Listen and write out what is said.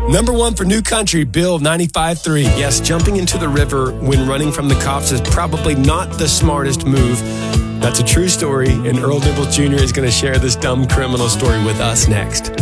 Number one for New Country, Bill 95.3. Yes, jumping into the river when running from the cops is probably not the smartest move. That's a true story, and Earl Dibbles Jr. is going to share this dumb criminal story with us next.